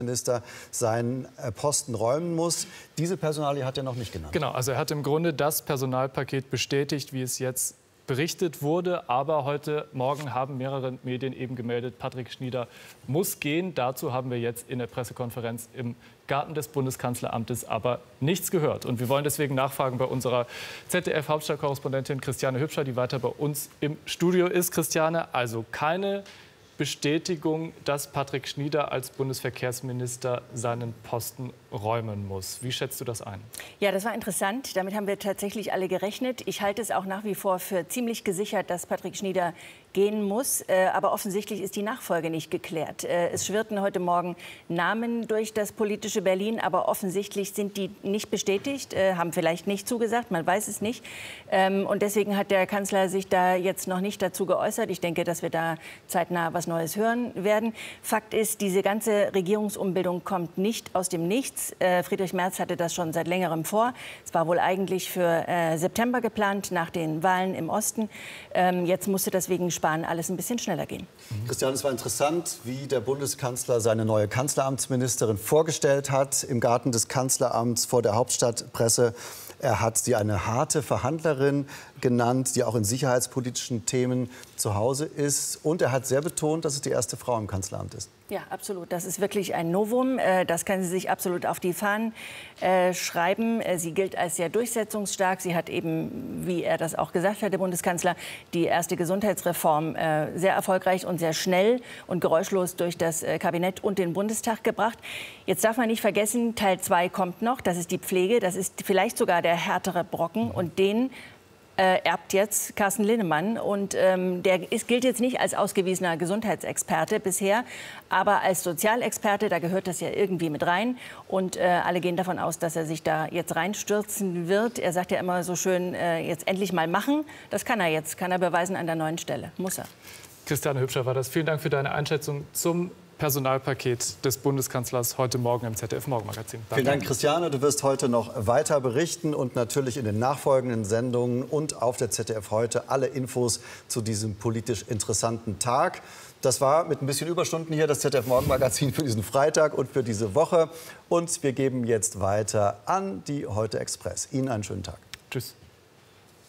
Minister seinen Posten räumen muss. Diese Personalie hat er noch nicht genannt. Genau, also er hat im Grunde das Personalpaket bestätigt, wie es jetzt berichtet wurde. Aber heute Morgen haben mehrere Medien eben gemeldet, Patrick Schnieder muss gehen. Dazu haben wir jetzt in der Pressekonferenz im Garten des Bundeskanzleramtes aber nichts gehört. Und wir wollen deswegen nachfragen bei unserer ZDF-Hauptstadtkorrespondentin Christiane Hübscher, die weiter bei uns im Studio ist. Christiane, also keine Bestätigung, dass Patrick Schnieder als Bundesverkehrsminister seinen Posten räumen muss. Wie schätzt du das ein? Ja, das war interessant. Damit haben wir tatsächlich alle gerechnet. Ich halte es auch nach wie vor für ziemlich gesichert, dass Patrick Schnieder gehen muss. Aber offensichtlich ist die Nachfolge nicht geklärt. Es schwirrten heute Morgen Namen durch das politische Berlin, aber offensichtlich sind die nicht bestätigt, haben vielleicht nicht zugesagt, man weiß es nicht. Und deswegen hat der Kanzler sich da jetzt noch nicht dazu geäußert. Ich denke, dass wir da zeitnah was Neues hören werden. Fakt ist, diese ganze Regierungsumbildung kommt nicht aus dem Nichts. Friedrich Merz hatte das schon seit längerem vor. Es war wohl eigentlich für September geplant, nach den Wahlen im Osten. Jetzt musste das wegen Spahn alles ein bisschen schneller gehen. Christian, es war interessant, wie der Bundeskanzler seine neue Kanzleramtsministerin vorgestellt hat im Garten des Kanzleramts vor der Hauptstadtpresse. Er hat sie eine harte Verhandlerin genannt, die auch in sicherheitspolitischen Themen zu Hause ist. Und er hat sehr betont, dass es die erste Frau im Kanzleramt ist. Ja, absolut. Das ist wirklich ein Novum. Das können Sie sich absolut auf die Fahnen schreiben. Sie gilt als sehr durchsetzungsstark. Sie hat eben, wie er das auch gesagt hat, der Bundeskanzler, die erste Gesundheitsreform sehr erfolgreich und sehr schnell und geräuschlos durch das Kabinett und den Bundestag gebracht. Jetzt darf man nicht vergessen, Teil 2 kommt noch. Das ist die Pflege. Das ist vielleicht sogar der härtere Brocken. Und den erbt jetzt Carsten Linnemann. Und gilt jetzt nicht als ausgewiesener Gesundheitsexperte bisher, aber als Sozialexperte, da gehört das ja irgendwie mit rein. Und alle gehen davon aus, dass er sich da jetzt reinstürzen wird. Er sagt ja immer so schön, jetzt endlich mal machen. Das kann er jetzt, kann er beweisen an der neuen Stelle. Muss er. Christiane Hübscher war das. Vielen Dank für deine Einschätzung zum Personalpaket des Bundeskanzlers heute Morgen im ZDF-Morgenmagazin. Vielen Dank, Christiane. Du wirst heute noch weiter berichten und natürlich in den nachfolgenden Sendungen und auf der ZDF heute alle Infos zu diesem politisch interessanten Tag. Das war mit ein bisschen Überstunden hier das ZDF-Morgenmagazin für diesen Freitag und für diese Woche. Und wir geben jetzt weiter an die Heute Express. Ihnen einen schönen Tag. Tschüss.